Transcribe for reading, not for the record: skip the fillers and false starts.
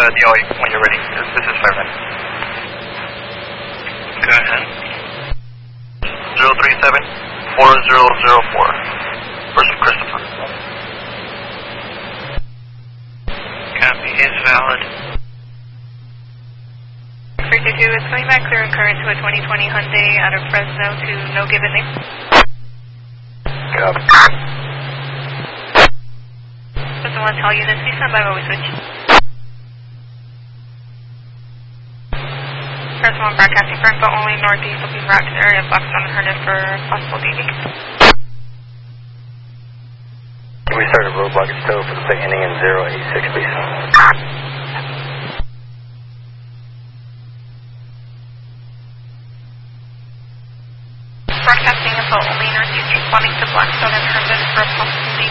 DOA when you're ready. This is Fireman. Go ahead. 037-4004. First Christopher. Copy, is valid. 322 is coming back clear and current to a 2020 Hyundai out of Fresno to no given name. Copy. Doesn't want to tell you this. Please stand by while we switch. First one broadcasting for info only northeast will be route to the area of Blackstone and Herndon for possible DD. We started roadblock at Stowe for the thing ending in 086, please. Broadcasting info only northeast responding to Blackstone and Herndon for possible DD.